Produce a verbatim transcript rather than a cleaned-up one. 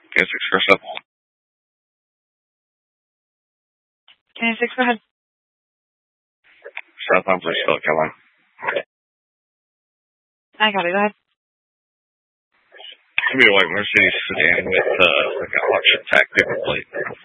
Can six first up? Can six go ahead? Southbound for South Carolina. I got it. Go ahead. Give me a white Mercedes sedan with uh, like a auction tag paper plate.